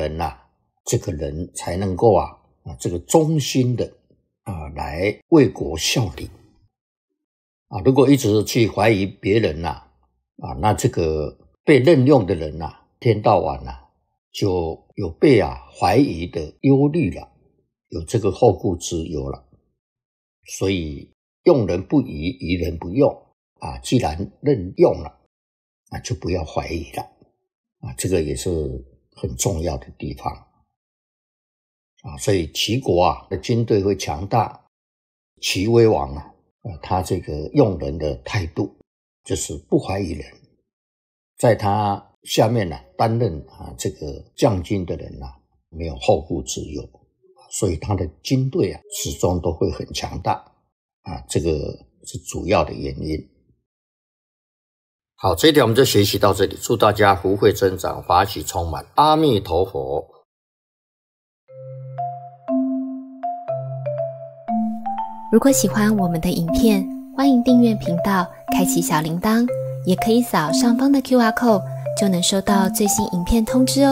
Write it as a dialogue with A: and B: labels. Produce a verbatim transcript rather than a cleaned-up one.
A: 人啊，这个人才能够啊啊这个忠心的啊来为国效力啊。如果一直去怀疑别人呐啊，那这个被任用的人呐、啊，天到晚呐、啊、就有被啊怀疑的忧虑了，有这个后顾之忧了。所以用人不疑，疑人不用啊。既然任用了，那就不要怀疑了啊。这个也是很重要的地方啊。所以齐国啊的军队会强大，齐威王啊，啊他这个用人的态度就是不怀疑人，在他下面呢、啊、担任啊这个将军的人啊没有后顾之忧，所以他的军队啊始终都会很强大啊，这个是主要的原因。好，这一条我们就学习到这里，祝大家福慧增长，法喜充满，阿弥陀佛。
B: 如果喜欢我们的影片，欢迎订阅频道，开启小铃铛，也可以扫上方的 Q R code， 就能收到最新影片通知哦。